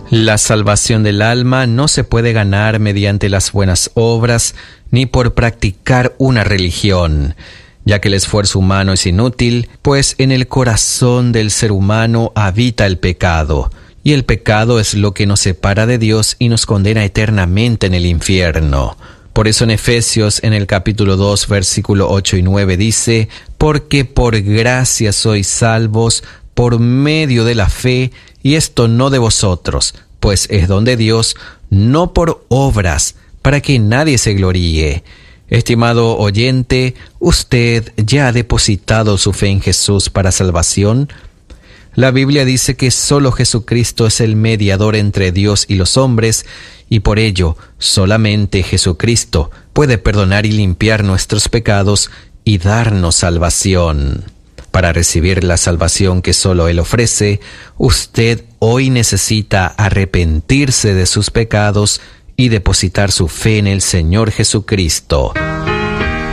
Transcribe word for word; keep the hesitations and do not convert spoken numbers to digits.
La salvación del alma no se puede ganar mediante las buenas obras ni por practicar una religión, ya que el esfuerzo humano es inútil, pues en el corazón del ser humano habita el pecado, y el pecado es lo que nos separa de Dios y nos condena eternamente en el infierno. Por eso en Efesios, en el capítulo dos, versículo ocho y nueve dice: «Porque por gracia sois salvos por medio de la fe, y esto no de vosotros, pues es don de Dios, no por obras, para que nadie se gloríe». Estimado oyente, ¿usted ya ha depositado su fe en Jesús para salvación? La Biblia dice que solo Jesucristo es el mediador entre Dios y los hombres, y por ello solamente Jesucristo puede perdonar y limpiar nuestros pecados y darnos salvación. Para recibir la salvación que solo Él ofrece, usted hoy necesita arrepentirse de sus pecados y depositar su fe en el Señor Jesucristo.